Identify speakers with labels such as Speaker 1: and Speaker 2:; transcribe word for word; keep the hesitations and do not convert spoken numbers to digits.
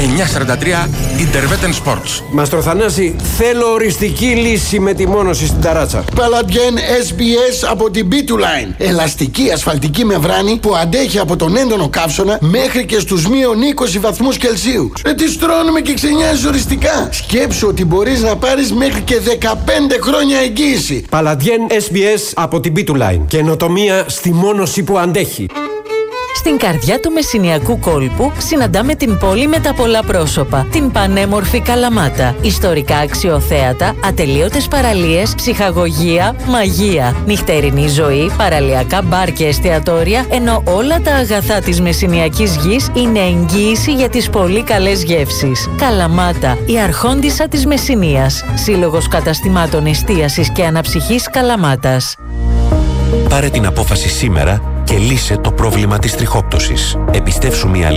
Speaker 1: εννιακόσια σαράντα τρία Intervetten Sports.
Speaker 2: Μαστροθανάση, θέλω οριστική λύση με τη μόνωση στην ταράτσα.
Speaker 3: Παλαντιέν ες μπι ες από την μπι του Line. Ελαστική ασφαλτική μεμβράνη που αντέχει από τον έντονο καύσωνα μέχρι και στους μείον είκοσι βαθμούς Κελσίου. Ε, τη στρώνουμε και ξενιάζει οριστικά. Σκέψου ότι μπορείς να πάρεις μέχρι και δεκαπέντε χρόνια εγγύηση.
Speaker 2: Παλαντιέν ες μπι ες από την μπι του Line. Καινοτομία στη μόνωση που αντέχει.
Speaker 4: Στην καρδιά του Μεσσηνιακού κόλπου συναντάμε την πόλη με τα πολλά πρόσωπα, την πανέμορφη Καλαμάτα. Ιστορικά αξιοθέατα, ατελείωτες παραλίες, ψυχαγωγία, μαγεία, νυχτερινή ζωή, παραλιακά μπαρ και εστιατόρια, ενώ όλα τα αγαθά της Μεσσηνιακής γης είναι εγγύηση για τις πολύ καλές γεύσεις. Καλαμάτα, η αρχόντισσα της Μεσσηνίας. Σύλλογος καταστημάτων εστίασης και αναψυχής Καλαμάτας.
Speaker 5: Πάρε την απόφαση σήμερα και λύσε το πρόβλημα της τριχόπτωσης. Επιστεύσου μια